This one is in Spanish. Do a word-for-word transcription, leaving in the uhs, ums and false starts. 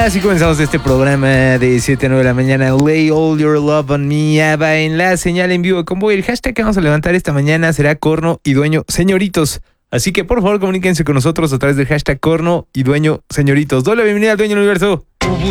Así comenzamos este programa de siete a nueve de la mañana. Lay all your love on me, Ava, en la señal en vivo de Convoy. El hashtag que vamos a levantar esta mañana será Corno y Dueño Señoritos. Así que por favor comuníquense con nosotros a través del hashtag Corno y Dueño Señoritos. Doble bienvenida al Dueño del Universo.